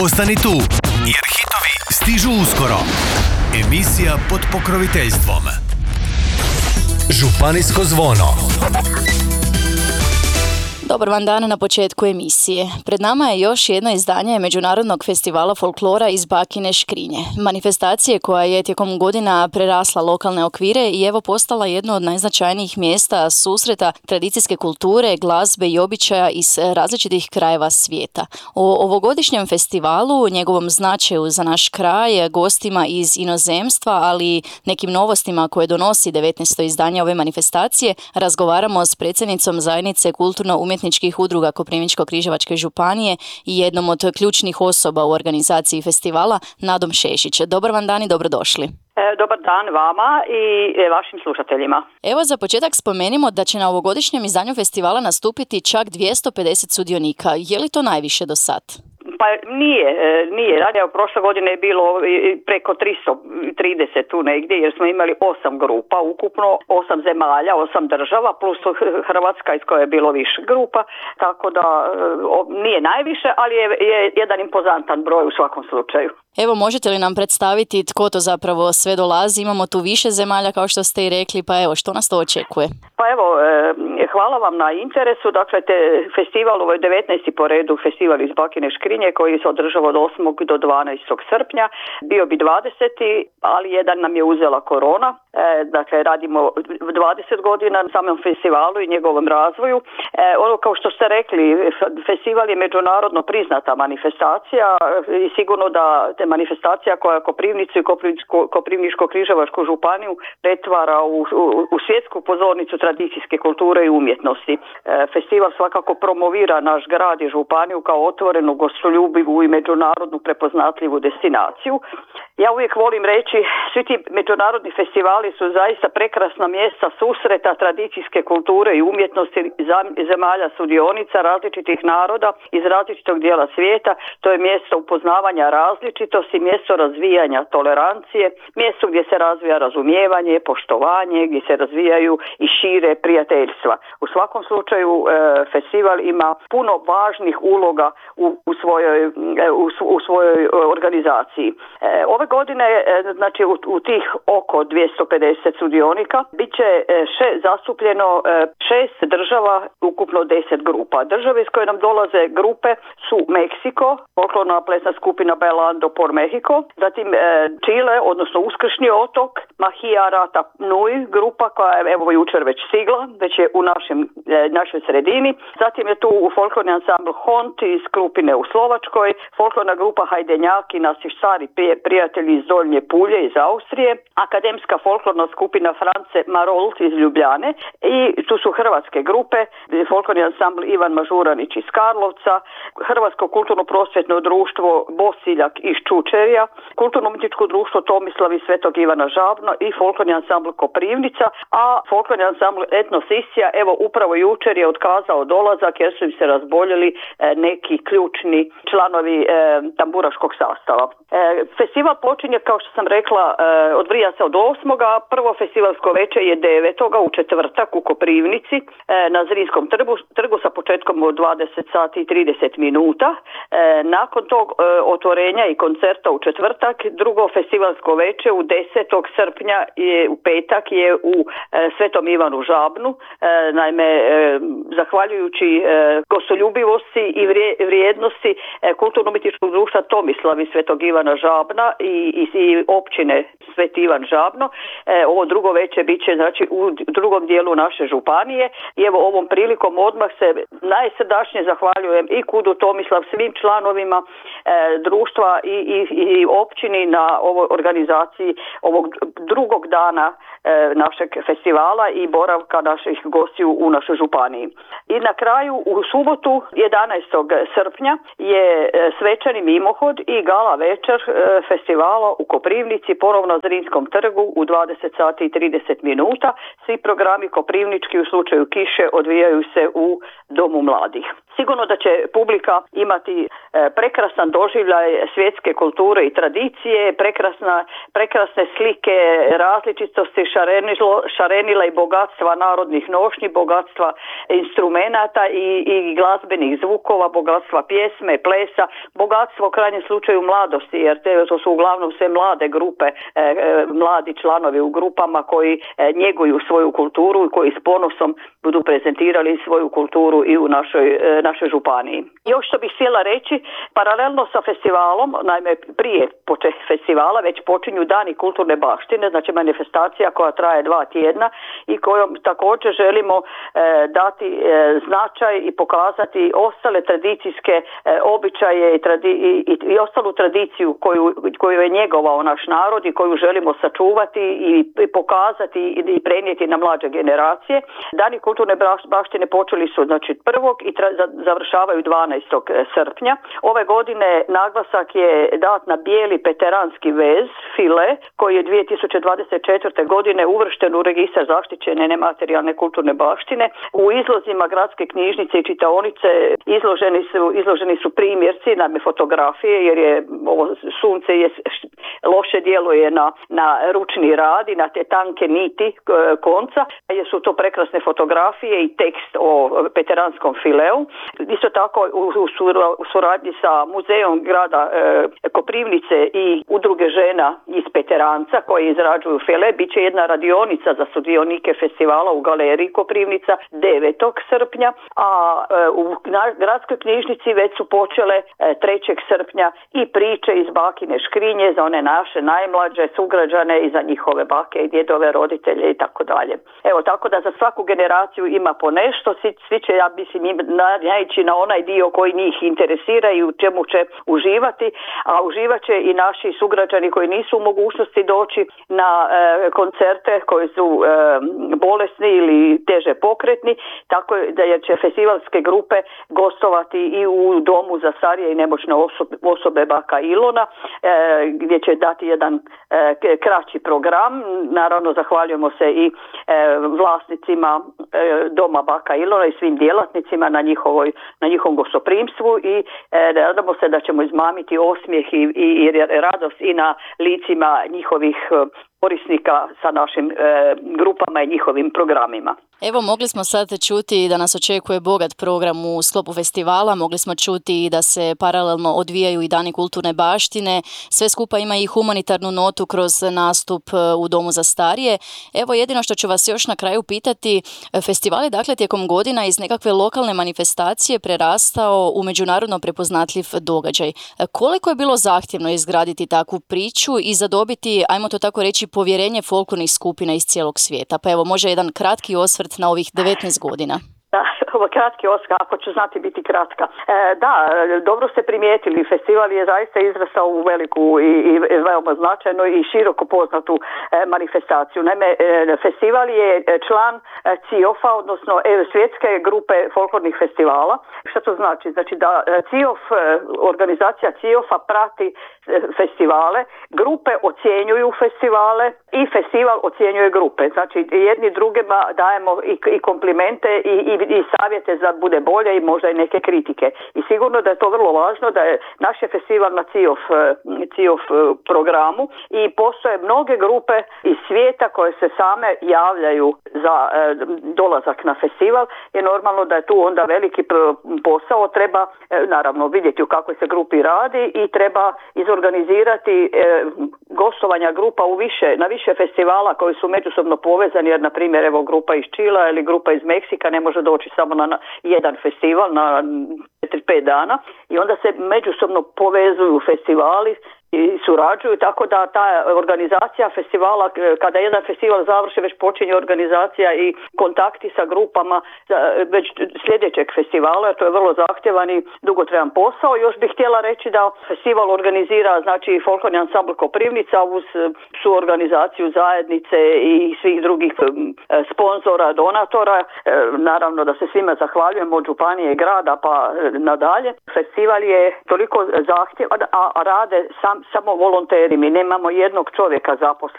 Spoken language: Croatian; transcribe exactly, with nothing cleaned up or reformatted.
Ostani tu, jer hitovi stižu uskoro. Emisija pod pokroviteljstvom Županijsko zvono. Dobar vam dan na početku emisije. Pred nama je još jedno izdanje Međunarodnog festivala folklora iz Bakine Škrinje. Manifestacije koja je tijekom godina prerasla lokalne okvire i evo postala jedno od najznačajnijih mjesta susreta tradicijske kulture, glazbe i običaja iz različitih krajeva svijeta. O ovogodišnjem festivalu, njegovom značaju za naš kraj, gostima iz inozemstva, ali i nekim novostima koje donosi devetnaesto izdanje ove manifestacije, razgovaramo s predsjednicom zajednice kulturno-umjetničkih udruga Koprivničko-križevačke županije i jednom od ključnih osoba u organizaciji festivala, Nadom Šešić. Dobar vam dan i dobrodošli. E, dobar dan vama i e, vašim slušateljima. Evo za početak spomenimo da će na ovogodišnjem izdanju festivala nastupiti čak dvjesto pedeset sudionika. Je li to najviše do sad? Pa nije, nije. Radija prošle godine je bilo preko tristo trideset tu negdje, jer smo imali osam grupa, ukupno osam zemalja, osam država, plus Hrvatska iz koje je bilo više grupa, tako da nije najviše, ali je, je jedan impozantan broj u svakom slučaju. Evo, možete li nam predstaviti tko to zapravo sve dolazi? Imamo tu više zemalja, kao što ste i rekli, pa evo, što nas to očekuje? Pa evo, hvala vam na interesu. Dakle, te festival, ovo je devetnaesti po redu festival iz Bakine Škrinje koji se održava od osmog do dvanaestog srpnja. Bio bi dvadeseti, ali jedan nam je uzela korona. Dakle, radimo dvadeset godina na samom festivalu i njegovom razvoju. Ono, kao što ste rekli, festival je međunarodno priznata manifestacija i sigurno da te manifestacija koja Koprivnicu i Koprivničko-križevačku županiju pretvara u, u, u svjetsku pozornicu tradicijske kulture i umjetnosti. E, festival svakako promovira naš grad i županiju kao otvorenu, gostoljubivu i međunarodnu prepoznatljivu destinaciju. Ja uvijek volim reći, svi ti međunarodni festivali su zaista prekrasna mjesta susreta tradicijske kulture i umjetnosti zemalja sudionica, različitih naroda iz različitog dijela svijeta. To je mjesto upoznavanja različitosti, mjesto razvijanja tolerancije, mjesto gdje se razvija razumijevanje, poštovanje, gdje se razvijaju i šire prijateljstva. U svakom slučaju e, festival ima puno važnih uloga u, u, svojoj, e, u, u svojoj organizaciji. E, ove godine, e, znači u, u tih oko dvjesto pedeset sudionika, bit će e, še, zastupljeno e, šest država, ukupno deset grupa. Države iz koje nam dolaze grupe su Meksiko, folklorna plesna skupina Bailando por Mexico, zatim e, Čile, odnosno Uskršnji otok, Mahia Rata Nui, grupa koja je evo jučer već stigla, već je u našem, e, našoj sredini. Zatim je tu folklorni ansambl Hont iz Krupine u Slovačkoj, folklorna grupa Hajdenjaki, naši stari prijatelji iz Dolnje Pulje iz Austrije, akademska folklorna skupina France Marolt iz Ljubljane i tu su hrvatske grupe, folklorni ansambl Ivan Mažuranić iz Karlovca, Hrvatsko kulturno-prosvjetno društvo Bosiljak iz Čučerja, kulturno-umjetničko društvo Tomislav iz Svetog Ivana Žabno i folklorni ansambl Koprivnica, a folklorni ansambl Etnos Isija, evo upravo jučer je otkazao dolazak jer su im se razboljeli e, neki ključni članovi e, tamburaškog sastava. E, festival počinje, kao što sam rekla, e, odvija se od osmoga, prvo festivalsko večer je devetoga u četvrtak u Koprivnici e, na Zrinskom trgu, trgu sa početkom od dvadeset sati i trideset minuta. E, nakon tog e, otvorenja i koncerta u četvrtak, drugo festivalsko večer u desetog srpnja je u petak je u e, Svetom Ivanu Žabnu. E, naime, e, zahvaljujući e, gostoljubivosti i vrije, vrijednosti e, kulturno-umjetničkog društva Tomislav iz Svetog Ivana Žabna i, i, i općine Sveti Ivan Žabno, e, ovo drugo večer bit će znači u drugom dijelu naše županije i evo ovom prilikom odmah se najsrdačnije zahvaljujem i Kudu Tomislav, svim članovima e, društva i, i, i općini na ovoj organizaciji ovog drugog dana e, našeg festivala i boravka naših gostiju u našoj županiji. I na kraju u subotu jedanaestog srpnja je e, svečani mimohod i gala večer e, festivala u Koprivnici, ponovno na Zrinskom trgu u dvadeset sati i trideset minuta. Svi programi koprivnički u slučaju kiše odvijaju se u Domu mladih. Sigurno da će publika imati prekrasan doživljaj svjetske kulture i tradicije, prekrasna, prekrasne slike različitosti, šarenilo, šarenila i bogatstva narodnih nošnji, bogatstva instrumenata i, i glazbenih zvukova, bogatstva pjesme, plesa, bogatstvo u krajnjem slučaju mladosti, jer te, to su uglavnom sve mlade grupe, e, mladi članovi u grupama koji e, njeguju svoju kulturu i koji s ponosom budu prezentirali svoju kulturu i u našoj, e, našoj županiji. Još što bih htjela reći, paralelno sa festivalom, naime prije početka festivala već počinju dani kulturne baštine, znači manifestacija koja traje dva tjedna i kojom također želimo e, dati e, značaj i pokazati ostale tradicijske e, običaje i, tradi, i, i ostalu tradiciju koju, koju je njegovao naš narod i koju želimo sačuvati i, i pokazati i, i prenijeti na mlađe generacije. Dani kulturne baštine počeli su znači prvog i tra, završavaju dvanaestog srpnja. Ove godine naglasak je dat na bijeli peteranski vez, file, koji je dvije tisuće dvadeset četvrte. godine uvršten u registar zaštićene nematerijalne kulturne baštine. U izlozima gradske knjižnice i čitaonice izloženi su, izloženi su primjerci, naime fotografije, jer je ovo sunce je, loše djeluje na, na ručni rad i na te tanke niti konca, jer su to prekrasne fotografije i tekst o peteranskom fileu. Isto tako u, u suradnji sa muzejom grada e, Koprivnice i udruge žena iz Peteranca koji izrađuju file, bit će jedna radionica za sudionike festivala u galeriji Koprivnica devetog srpnja, a e, u gradskoj knjižnici već su počele e, trećeg srpnja i priče iz bakine škrinje za one naše najmlađe sugrađane i za njihove bake i djedove, roditelje i tako dalje. Evo, tako da za svaku generaciju ima po nešto, svi, svi će, ja mislim, naići na onaj dio koji njih interesira i u čemu će uživati, a uživat će i naši sugrađani koji nisu u mogućnosti doći na e, koncerte, koji su e, bolesni ili teže pokretni, tako da jer će festivalske grupe gostovati i u domu za starije i nemoćne osobe, osobe Baka Ilona, e, gdje će dati jedan e, kraći program. Naravno, zahvaljujemo se i e, vlasnicima e, doma Baka Ilona i svim djelatnicima na njihovoj, na njihovom gostoprimstvu i e, nadamo se da ćemo izmamiti osmijeh i, i, i radost i na licima njihovih korisnika sa našim e, grupama i njihovim programima. Evo, mogli smo sad čuti da nas očekuje bogat program u sklopu festivala, mogli smo čuti da se paralelno odvijaju i dani kulturne baštine, sve skupa ima i humanitarnu notu kroz nastup u Domu za starije. Evo, jedino što ću vas još na kraju pitati, festival je dakle tijekom godina iz nekakve lokalne manifestacije prerastao u međunarodno prepoznatljiv događaj. Koliko je bilo zahtjevno izgraditi takvu priču i zadobiti, ajmo to tako reći, povjerenje folklornih skupina iz cijelog svijeta? Pa evo, može jedan kratki osvrt na ovih devetnaest godina. Da, ovo kratki osvrt, ako ću znati biti kratka. E, da, dobro ste primijetili, festival je zaista izrastao u veliku i, i veoma značajnu i široko poznatu e, manifestaciju. Naime, e, festival je član e, C I O F-a, odnosno e, svjetske grupe folklornih festivala. Što to znači? Znači da e, C I O F, organizacija C I O F-a prati e, festivale, grupe ocjenjuju festivale i festival ocjenjuje grupe. Znači jedni drugima dajemo i, i komplimente i, i i savjete za bude bolje i možda i neke kritike. I sigurno da je to vrlo važno, da je naš je festival na C I O F, C I O F programu i postoje mnoge grupe iz svijeta koje se same javljaju za e, dolazak na festival. Je normalno da je tu onda veliki posao, treba e, naravno vidjeti u kakvoj se grupi radi i treba izorganizirati e, gostovanja grupa u više, na više festivala koji su međusobno povezani, jer na primjer evo grupa iz Čila ili grupa iz Meksika ne može doći samo na jedan festival na četiri pet dana i onda se međusobno povezuju festivali i surađuju, tako da ta organizacija festivala, kada jedan festival završi, već počinje organizacija i kontakti sa grupama već sljedećeg festivala, to je vrlo zahtjevan i dugotrajan posao. Još bih htjela reći da festival organizira, znači, folklorni ansambl Koprivnica uz suorganizaciju zajednice i svih drugih sponzora, donatora. Naravno da se svima zahvaljujem od županije i grada pa nadalje. Festival je toliko zahtjevan, a rade sam samo volonteri, mi nemamo jednog čovjeka zaposlenog